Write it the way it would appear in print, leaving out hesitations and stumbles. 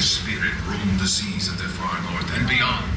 spirit roam the seas of the far north and beyond.